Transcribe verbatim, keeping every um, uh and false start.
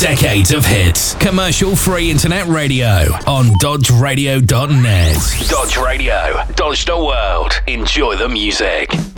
Decades of hits. Commercial-free internet radio on dodge radio dot net. Dodge Radio. Dodge the world. Enjoy the music.